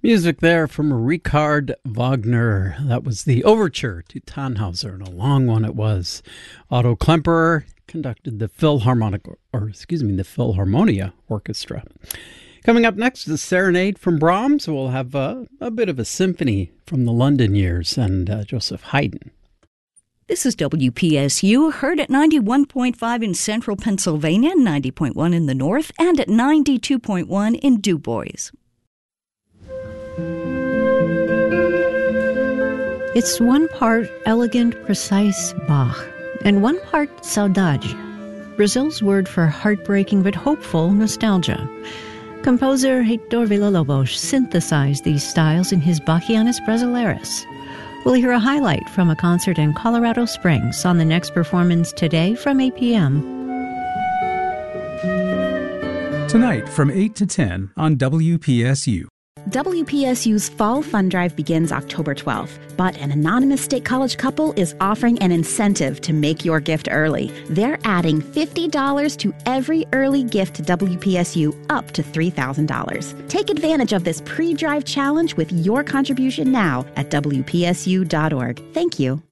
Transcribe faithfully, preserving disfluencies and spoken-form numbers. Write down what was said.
Music there from Richard Wagner. That was the overture to Tannhauser, and a long one it was. Otto Klemperer conducted the Philharmonic, or excuse me, the Philharmonia Orchestra. Coming up next, the Serenade from Brahms. We'll have uh, a bit of a symphony from the London years and uh, Joseph Haydn. This is W P S U, heard at ninety-one point five in central Pennsylvania, ninety point one in the north, and at ninety-two point one in Du Bois. It's one part elegant, precise Bach, and one part saudade, Brazil's word for heartbreaking but hopeful nostalgia. Composer Heitor Villa-Lobos synthesized these styles in his Bachianas Brasileiras. We'll hear a highlight from a concert in Colorado Springs on the next performance today from eight p.m. Tonight from eight to ten on W P S U. W P S U's Fall Fund Drive begins October twelfth, but an anonymous State College couple is offering an incentive to make your gift early. They're adding fifty dollars to every early gift to W P S U up to three thousand dollars. Take advantage of this pre-drive challenge with your contribution now at W P S U dot org. Thank you.